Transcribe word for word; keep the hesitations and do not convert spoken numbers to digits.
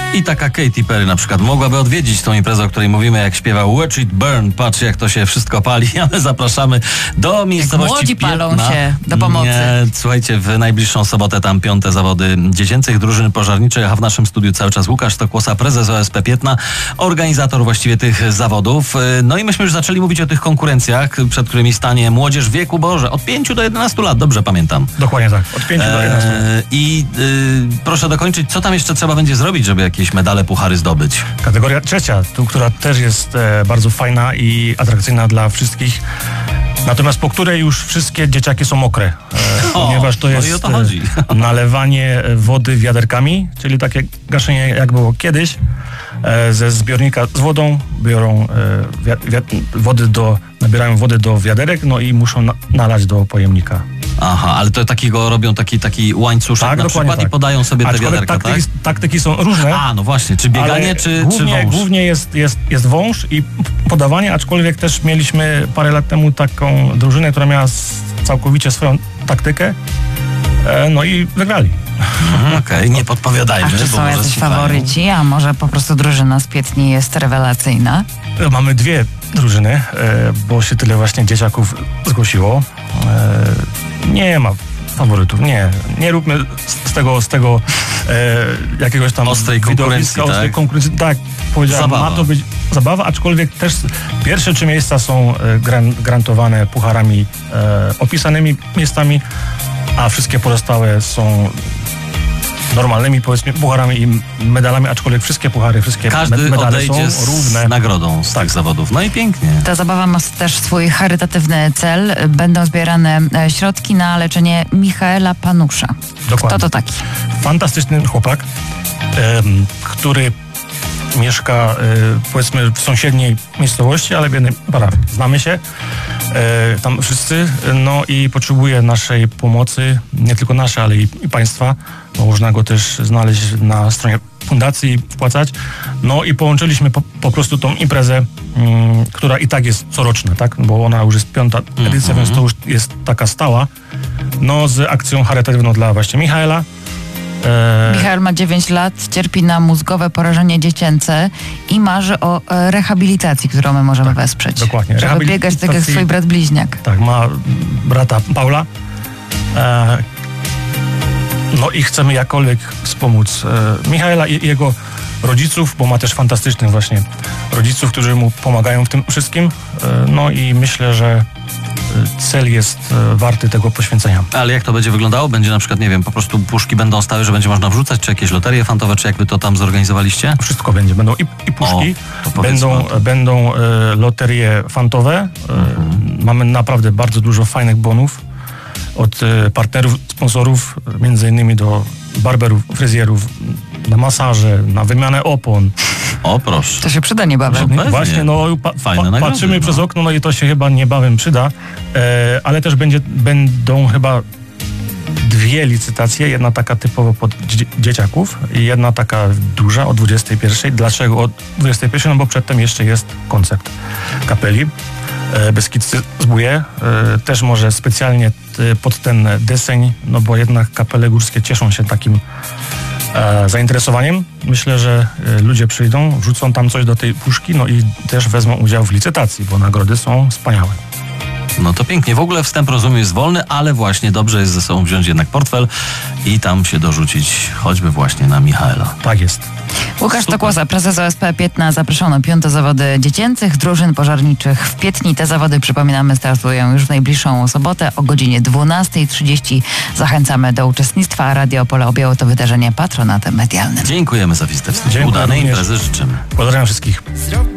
I taka Katy Perry na przykład mogłaby odwiedzić tą imprezę, o której mówimy, jak śpiewa Watch It Burn. Patrz, jak to się wszystko pali, ale zapraszamy do miejscowości Młodzi palą Piętna. się do pomocy. Nie, słuchajcie, w najbliższą sobotę tam piąte zawody dziecięcych drużyn pożarniczych, a w naszym studiu cały czas Łukasz Stokłosa, prezes O S P Piętna, organizator właściwie tych zawodów. No i myśmy już zaczęli mówić o tych konkurencjach, przed którymi stanie młodzież w wieku, Boże, od pięciu do jedenastu lat, dobrze pamiętam. Dokładnie tak, od pięciu do jedenastu. Eee, I y, proszę dokończyć, co tam jeszcze trzeba będzie zrobić, żeby jakieś medale, puchary zdobyć? Kategoria trzecia, tu, która też jest e, bardzo fajna i atrakcyjna dla wszystkich, natomiast po której już wszystkie dzieciaki są mokre, e, O, ponieważ to no jest i o to chodzi. e, nalewanie wody wiaderkami, czyli takie gaszenie jak było kiedyś, e, ze zbiornika z wodą biorą e, wi- wi- wody do, nabierają wody do wiaderek, no i muszą na- nalać do pojemnika. Aha, ale to takiego robią taki, taki łańcuszek Tak, na dokładnie przykład tak. i podają sobie te Aczkolwiek wiaderka, taktyki, tak? taktyki są różne. A, no właśnie, czy bieganie, ale czy, głównie, czy wąż? Głównie jest, jest, jest wąż i podawanie, aczkolwiek też mieliśmy parę lat temu taką drużynę, która miała s- całkowicie swoją taktykę, e, no i wygrali. Mhm, Okej, okay, nie podpowiadajmy, A czy bo są może jacyś słuchają. faworyci, a może po prostu drużyna z Piętni jest rewelacyjna? E, Mamy dwie drużyny, e, bo się tyle właśnie dzieciaków zgłosiło. E, nie ma faworytów, nie. Nie róbmy z, z tego, z tego e, jakiegoś tam Ostrej konkurencji, widowiska, ostrej tak? konkurencji. Tak, powiedziałem, Zabawa. ma to być zabawa, aczkolwiek też pierwsze trzy miejsca są e, gran, grantowane pucharami, e, opisanymi miejscami, a wszystkie pozostałe są normalnymi, powiedzmy, pucharami i medalami, aczkolwiek wszystkie puchary, wszystkie Każdy me- medale odejdzie są z równe. nagrodą z tych zawodów. No i pięknie. Ta zabawa ma też swój charytatywny cel. Będą zbierane e, środki na leczenie Michaela Panusza. Dokładnie. Kto to taki? Fantastyczny chłopak, em, który mieszka, e, powiedzmy, w sąsiedniej miejscowości, ale w jednej parafii. Znamy się, e, tam wszyscy, no i potrzebuje naszej pomocy, nie tylko naszej, ale i, i państwa, bo można go też znaleźć na stronie fundacji i wpłacać. No i połączyliśmy po, po prostu tą imprezę, mm, która i tak jest coroczna, tak, bo ona już jest piąta edycja, więc to już jest taka stała, no z akcją charytatywną dla właśnie Michaela. E, Michael ma dziewięć lat, cierpi na mózgowe porażenie dziecięce i marzy o e, rehabilitacji, którą my możemy wesprzeć. dokładnie. Żeby biegać tak jak Rehabilitacji- swój brat bliźniak. Tak, ma brata Paula. E, no i chcemy jakkolwiek wspomóc e, Michaela i jego rodziców, bo ma też fantastycznych właśnie rodziców, którzy mu pomagają w tym wszystkim. E, no i myślę, że e, cel jest e, warty tego poświęcenia. Ale jak to będzie wyglądało? Będzie na przykład, nie wiem, po prostu puszki będą stały, że będzie można wrzucać, czy jakieś loterie fantowe, czy jak wy to tam zorganizowaliście? Wszystko będzie. Będą i, i puszki, O, to powiedzmy będą, o tym. będą e, loterie fantowe. E, Mamy naprawdę bardzo dużo fajnych bonów od e, partnerów, sponsorów, e, między innymi do barberów, fryzjerów, na masaże, na wymianę opon. O, proszę. To się przyda niebawem. No pewnie. Właśnie, no pa, Fajne pa, nagrody, patrzymy no. przez okno, no i to się chyba niebawem przyda, e, ale też będzie, będą chyba dwie licytacje, jedna taka typowo pod dzie- dzieciaków i jedna taka duża o dwudziestej pierwszej. Dlaczego o dwudziestej pierwszej? No bo przedtem jeszcze jest koncert kapeli e, Beskidzcy z Buje. E, też może specjalnie t, pod ten deseń, no bo jednak kapele górskie cieszą się takim e, zainteresowaniem. Myślę, że e, ludzie przyjdą, wrzucą tam coś do tej puszki, no i też wezmą udział w licytacji, bo nagrody są wspaniałe. No to pięknie. W ogóle wstęp, rozumiem, jest wolny, ale właśnie dobrze jest ze sobą wziąć jednak portfel i tam się dorzucić choćby właśnie na Michaela. Tak jest. Łukasz Super. Stokłosa, prezes O S P Piętna, zapraszał na piąte zawody dziecięcych drużyn pożarniczych w Piętni. Te zawody, przypominamy, startują już w najbliższą sobotę o godzinie dwunastej trzydzieści. Zachęcamy do uczestnictwa, a Radio Opole objęło to wydarzenie patronatem medialnym. Dziękujemy za wizytę w studiu. Dziękuję Udanej również. imprezy życzymy. Pozdrawiam wszystkich. Zrobię